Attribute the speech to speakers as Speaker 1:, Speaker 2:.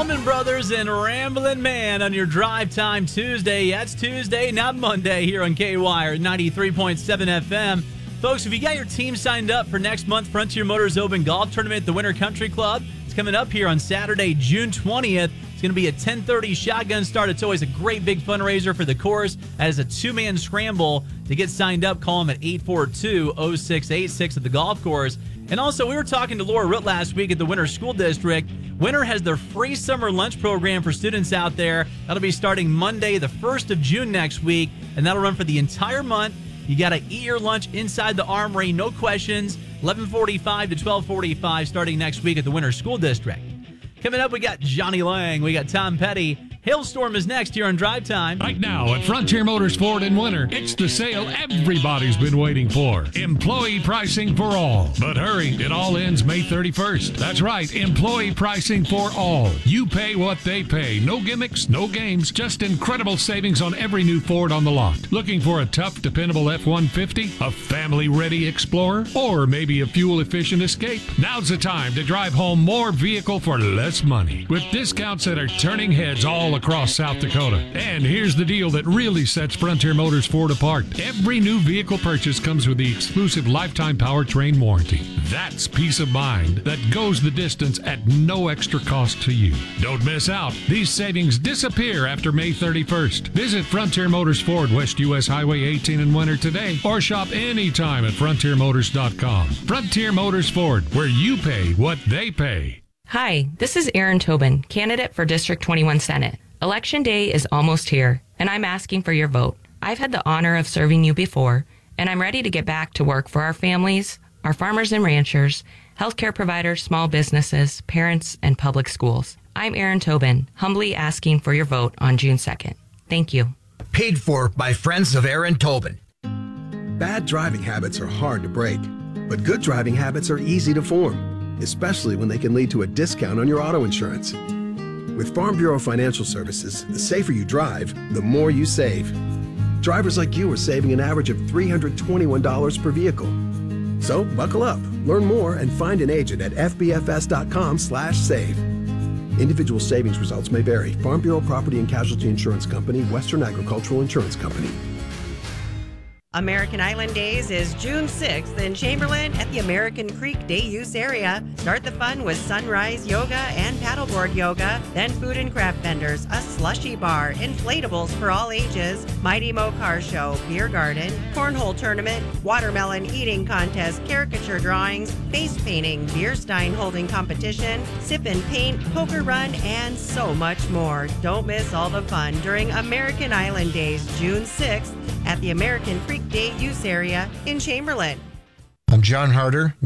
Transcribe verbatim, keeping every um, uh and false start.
Speaker 1: Allman Brothers and Ramblin' Man on your Drive Time Tuesday. Yeah, it's Tuesday, not Monday, here on K-Wire ninety-three point seven F M. Folks, if you got your team signed up for next month Frontier Motors Open Golf Tournament at the Winter Country Club, it's coming up here on Saturday, June twentieth. It's going to be a ten thirty shotgun start. It's always a great big fundraiser for the course. As a two-man scramble to get signed up, call them at eight four two, oh six eight six at the golf course. And also, we were talking to Laura Root last week at the Winter School District. Winter has their free summer lunch program for students out there. That'll be starting Monday, the first of June next week, and that'll run for the entire month. You got to eat your lunch inside the Armory, no questions. eleven forty-five to twelve forty-five starting next week at the Winter School District. Coming up, we got Johnny Lang. We got Tom Petty. Hailstorm is next here on Drive Time.
Speaker 2: Right now at Frontier Motors Ford in Winter, it's the sale everybody's been waiting for. Employee pricing for all. But hurry, it all ends May thirty-first. That's right, employee pricing for all. You pay what they pay. No gimmicks, no games, just incredible savings on every new Ford on the lot. Looking for a tough, dependable F one fifty? A family-ready Explorer? Or maybe a fuel-efficient Escape? Now's the time to drive home more vehicle for less money. With discounts that are turning heads all across South Dakota. And here's the deal that really sets Frontier Motors Ford apart. Every new vehicle purchase comes with the exclusive lifetime powertrain warranty. That's peace of mind that goes the distance at no extra cost to you. Don't miss out. These savings disappear after May thirty-first. Visit Frontier Motors Ford, West U S Highway eighteen in Winter today, or shop anytime at frontier motors dot com. Frontier Motors Ford, where you pay what they pay.
Speaker 3: Hi, this is Erin Tobin, candidate for District twenty-one Senate. Election day is almost here, and I'm asking for your vote. I've had the honor of serving you before, and I'm ready to get back to work for our families, our farmers and ranchers, healthcare providers, small businesses, parents, and public schools. I'm Erin Tobin, humbly asking for your vote on June second. Thank you.
Speaker 4: Paid for by friends of Erin Tobin.
Speaker 5: Bad driving habits are hard to break, but good driving habits are easy to form, especially when they can lead to a discount on your auto insurance. With Farm Bureau Financial Services, the safer you drive, the more you save. Drivers like you are saving an average of three hundred twenty-one dollars per vehicle. So buckle up, learn more, and find an agent at f b f s dot com slash save. Individual savings results may vary. Farm Bureau Property and Casualty Insurance Company, Western Agricultural Insurance Company.
Speaker 6: American Island Days is June sixth in Chamberlain at the American Creek Day Use Area. Start the fun with sunrise yoga and paddleboard yoga, then food and craft vendors, a slushy bar, inflatables for all ages, Mighty Mo Car Show, beer garden, cornhole tournament, watermelon eating contest, caricature drawings, face painting, beer stein holding competition, sip and paint, poker run, and so much more. Don't miss all the fun during American Island Days, June sixth at the American Creek Day Use Area in Chamberlain.
Speaker 4: I'm John Harder.